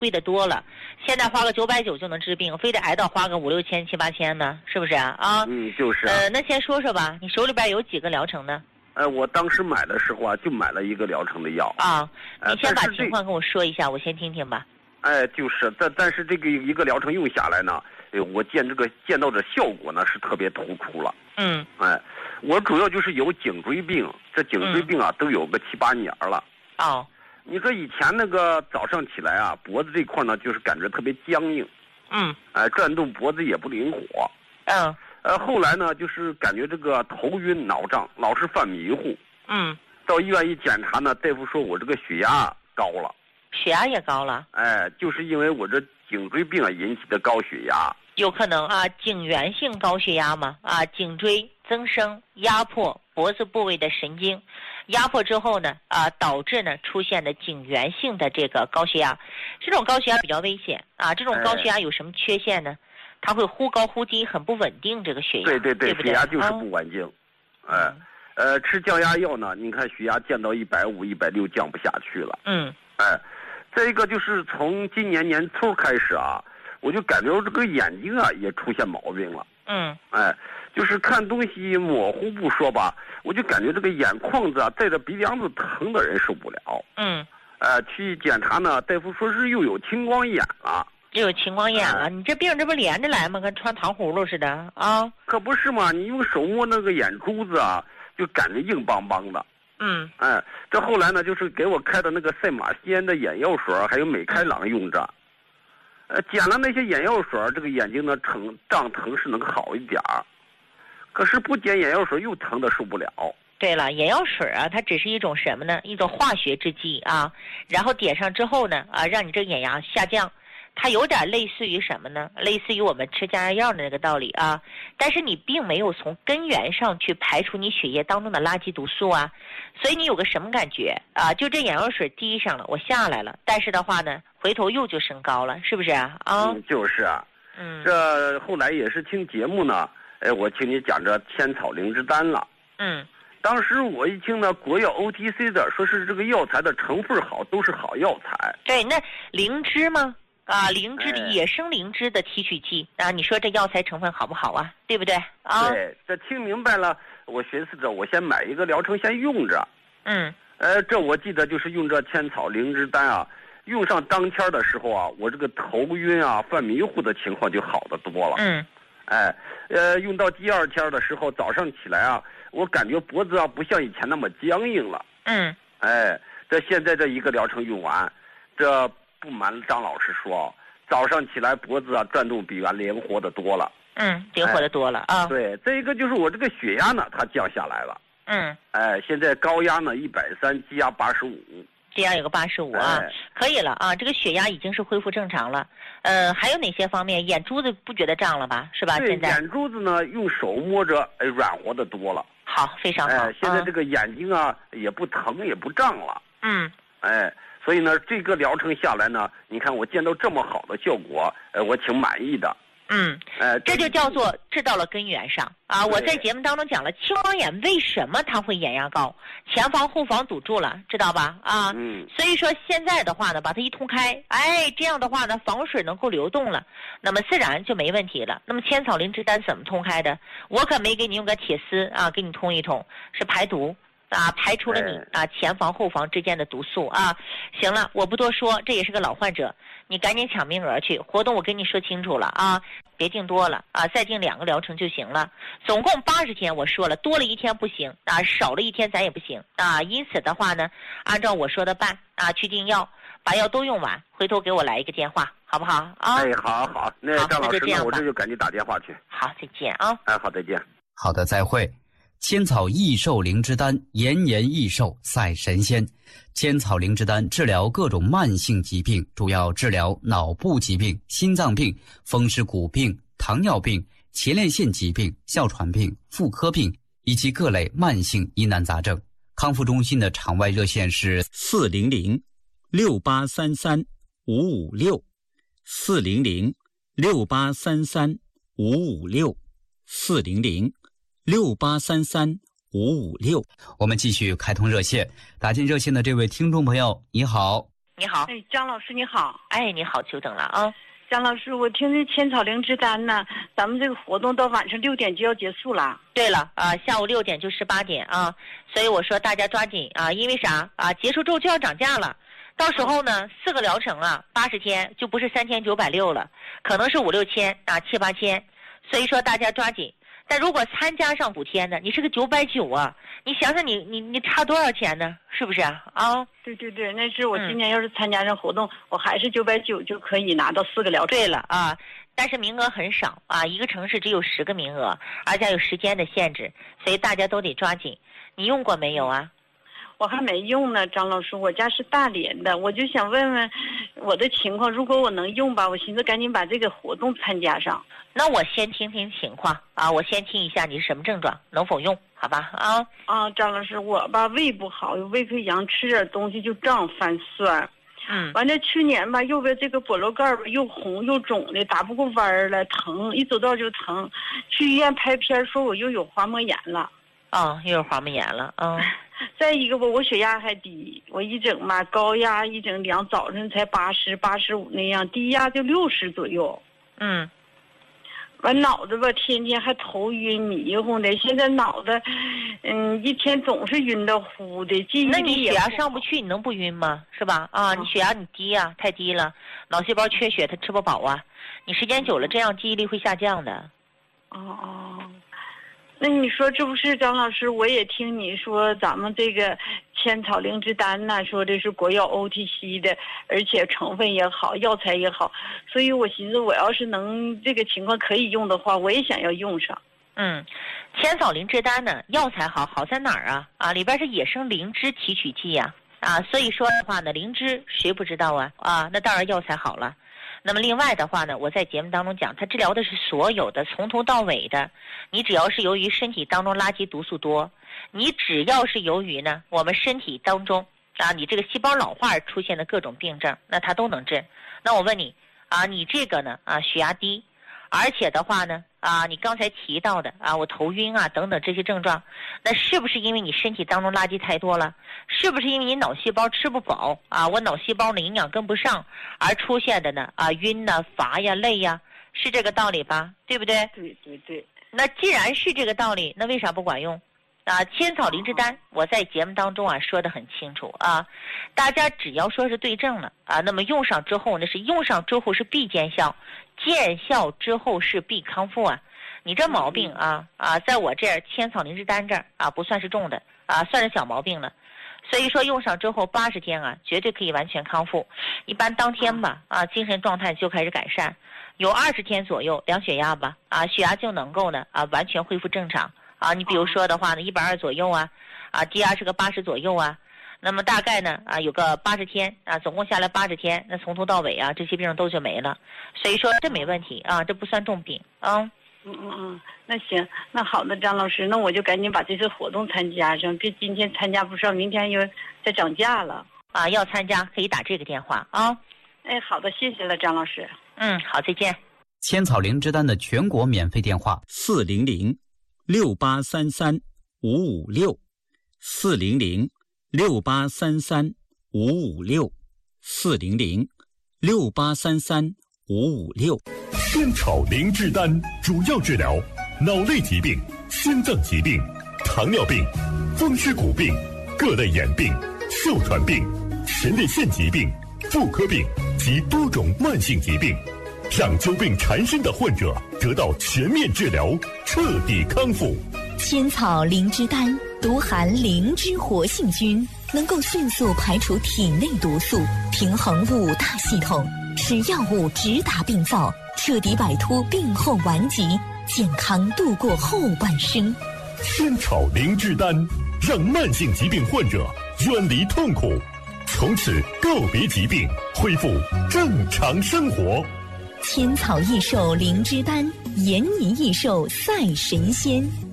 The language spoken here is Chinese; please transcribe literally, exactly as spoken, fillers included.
贵的多了。现在花个九百九就能治病，非得挨到花个五六千、七八千呢，是不是啊？啊， 嗯，就是、啊。 呃，那先说说吧，你手里边有几个疗程呢？ 呃，我当时买的时候啊，就买了一个疗程的药。 啊，你先把呃、 情况跟我说一下，我先听听吧。 哎，就是，但但是这个一个疗程用下来呢，哎，我见这个见到的效果呢是特别突出了。 嗯。 哎，我主要就是有颈椎病，这颈椎病啊、嗯、都有个七八年了。 哦。 你说以前那个早上起来啊，脖子这块呢，就是感觉特别僵硬， 嗯， 哎，转动脖子也不灵活， 嗯， 呃，后来呢，就是感觉这个头晕脑胀，老是犯迷糊， 嗯， 到医院一检查呢，大夫说我这个血压高了， 血压也高了， 哎，就是因为我这颈椎病啊引起的高血压， 有可能啊，颈源性高血压嘛，啊，颈椎增生压迫脖子部位的神经。压迫之后呢，啊，导致呢出现的颈源性的这个高血压，这种高血压比较危险啊。这种高血压有什么缺陷呢？它会忽高忽低，很不稳定。这个血压， 对对对， 对不对？ 血压就是不稳定。哎、哦，呃，吃降压药呢，你看血压降到一百五、一百六，降不下去了。 嗯。 哎，再一个就是从今年年初开始啊，我就感觉这个眼睛啊也出现毛病了。 嗯。 哎。就是看东西模糊不说吧，我就感觉这个眼眶子啊带着鼻梁子疼的人受不了。 嗯， 呃，去检查呢，大夫说是又有青光眼了。 又有青光眼了？嗯、你这病这不连着来吗？跟穿糖葫芦似的啊！ 可不是嘛，你用手摸那个眼珠子啊，就感觉硬邦邦的。 嗯， 哎，这后来呢，就是给我开的那个赛马西安的眼药水，还有美开朗用着。呃，减了那些眼药水，这个眼睛呢疼胀疼是能好一点儿。可是不减眼药水又疼的受不了。 对了，眼药水啊，它只是一种什么呢？一种化学制剂啊，然后点上之后呢，啊，让你这眼压下降，它有点类似于什么呢？类似于我们吃降压药的那个道理啊。但是你并没有从根源上去排除你血液当中的垃圾毒素啊，所以你有个什么感觉啊？就这眼药水滴上了，我下来了，但是的话呢，回头又就升高了，是不是啊？啊， 嗯，就是啊。 嗯， 这后来也是听节目呢。哎，我听你讲这千草灵芝丹了。 嗯， 当时我一听呢，国药 O T C 的，说是这个药材的成分好，都是好药材。 对，那灵芝吗？啊，灵芝的野生灵芝的提取剂、哎、啊，你说这药材成分好不好啊？对不对啊？ 对，这听明白了，我寻思着我先买一个疗程先用着。 嗯， 呃，这我记得就是用这千草灵芝丹啊，用上当天的时候啊，我这个头晕啊、犯迷糊的情况就好得多了。 嗯。 哎，呃，用到第二天的时候，早上起来啊，我感觉脖子啊不像以前那么僵硬了。 嗯。 哎，这现在这一个疗程用完，这不瞒张老师说，早上起来脖子啊转动比原灵活的多了。 嗯，灵活的多了、哎、啊。 对，再一个就是我这个血压呢，它降下来了。 嗯。 哎，现在高压呢一百三，低压八十五。 这样有个八十五啊、哎，可以了啊，这个血压已经是恢复正常了。呃，还有哪些方面？眼珠子不觉得胀了吧？是吧？ 对， 现在眼珠子呢，用手摸着，哎，软和的多了。 好，非常好。 哎，现在这个眼睛啊，嗯、也不疼也不胀了。 嗯。 哎，所以呢，这个疗程下来呢，你看我见到这么好的效果，呃，我挺满意的。 嗯， 哎， 这就叫做治到了根源上啊！我在节目当中讲了青光眼为什么它会眼压高，前房后房堵住了，知道吧？啊， 嗯， 所以说现在的话呢，把它一通开，哎，这样的话呢，房水能够流动了，那么自然就没问题了。那么千草灵芝丹怎么通开的？我可没给你用个铁丝啊，给你通一通，是排毒。啊，排除了你啊前房后房之间的毒素啊。行了，我不多说，这也是个老患者，你赶紧抢名额去。活动我跟你说清楚了啊，别订多了啊，再订两个疗程就行了。总共八十天，我说了，多了一天不行啊，少了一天咱也不行啊。因此的话呢，按照我说的办啊，去订药，把药都用完，回头给我来一个电话，好不好啊？ 哎，好好，那张老师，那我这就赶紧打电话去。 好，再见啊。 哎，好，再见。 好的，再会。千草益寿灵芝丹，延年益寿赛神仙。千草灵芝丹治疗各种慢性疾病，主要治疗脑部疾病、心脏病、风湿骨病、糖尿病、前列腺疾病、哮喘病、妇科病以及各类慢性疑难杂症。康复中心的场外热线是四零零六八三三五五六，四零零六八三三五五六，四零零六八三三五五六。 我们继续开通热线，打进热线的这位听众朋友，你好。 你好。 哎，张老师你好。 哎，你好，久等了啊。 张老师，我听这千草灵芝丹呢，咱们这个活动到晚上六点就要结束了。 对了啊，下午六点就十八点啊，所以我说大家抓紧啊，因为啥啊？结束之后就要涨价了，到时候呢，四个疗程啊，八十天就不是三千九百六了，可能是五六千啊，七八千，所以说大家抓紧。但如果参加上补贴呢，你是个九百九啊，你想想你你你差多少钱呢？是不是啊？啊， 对对对，那是我今年要是参加上活动，嗯、我还是九百九就可以拿到四个疗程。 对了啊，但是名额很少啊，一个城市只有十个名额，而且还有时间的限制，所以大家都得抓紧。你用过没有啊？ 我还没用呢，张老师，我家是大连的，我就想问问我的情况，如果我能用吧，我寻思赶紧把这个活动参加上。 那我先听听情况啊，我先听一下你是什么症状，能否用？好吧啊啊，张老师，我吧胃不好，有胃溃疡，吃点东西就胀犯酸。 嗯， 完了去年吧，右边这个脖漏盖吧又红又肿的，打不过弯了，疼，一走道就疼。去医院拍片说我又有滑膜炎了。 啊，又有滑膜炎了，嗯。 再一个吧，我血压还低，我一整嘛高压一整量，早晨才八十八十五那样，低压就六十左右。 嗯， 完脑子吧，天天还头晕迷糊的，现在脑子，嗯，一天总是晕的乎的，记忆力那你血压也上不去，你能不晕吗？是吧？啊，你血压你低呀、啊，太低了，脑细胞缺血，它吃不饱啊。你时间久了，这样记忆力会下降的。 哦哦。那你说这不是张老师？我也听你说咱们这个千草灵芝丹呐，说这是国药 O T C 的，而且成分也好，药材也好，所以我寻思我要是能这个情况可以用的话，我也想要用上。 嗯，千草灵芝丹呢，药材好好在哪儿啊？啊，里边是野生灵芝提取剂呀、啊，啊，所以说的话呢，灵芝谁不知道啊？啊，那当然药材好了。那么另外的话呢，我在节目当中讲，它治疗的是所有的，从头到尾的。你只要是由于身体当中垃圾毒素多，你只要是由于呢，我们身体当中啊，你这个细胞老化而出现的各种病症，那它都能治。那我问你啊，你这个呢啊，血压低，而且的话呢啊，你刚才提到的啊，我头晕啊等等这些症状，那是不是因为你身体当中垃圾太多了？是不是因为你脑细胞吃不饱啊？我脑细胞的营养跟不上而出现的呢？啊，晕呐、乏呀、累呀，是这个道理吧？对不对？ 对对对。 那既然是这个道理，那为啥不管用？啊，千草灵芝丹，我在节目当中啊说得很清楚啊，大家只要说是对症了啊，那么用上之后呢，是用上之后是必见效，见效之后是必康复啊。你这毛病啊啊，在我这儿千草灵芝丹这儿啊，不算是重的啊，算是小毛病了。所以说用上之后八十天啊，绝对可以完全康复。一般当天吧啊，精神状态就开始改善。有二十天左右量血压吧啊，血压就能够呢啊完全恢复正常啊。你比如说的话呢，一百二左右啊，啊低压是个八十左右啊。那么大概呢啊有个八十天啊，总共下来八十天，那从头到尾啊这些病都就没了。所以说这没问题啊，这不算重病啊。 嗯嗯嗯，那行，那好的，张老师，那我就赶紧把这次活动参加上，别今天参加不上，明天又再涨价了。 啊，要参加可以打这个电话啊。 哎，好的，谢谢了，张老师。 嗯，好，再见。 千草灵芝丹的全国免费电话： 四零零六八三三五五六，四零零六八三三五五六，四零零六八三三五五六。 仙草灵芝丹主要治疗脑类疾病、心脏疾病、糖尿病、风湿骨病、各类眼病、哮喘病、前列腺疾病、妇科病及多种慢性疾病，让久病缠身的患者得到全面治疗，彻底康复。 千草灵芝丹独含灵芝活性菌，能够迅速排除体内毒素，平衡五大系统，使药物直达病灶，彻底摆脱病后顽疾，健康度过后半生。 仙草灵芝丹让慢性疾病患者远离痛苦，从此告别疾病，恢复正常生活。 千草益寿灵芝丹，延年益寿赛神仙。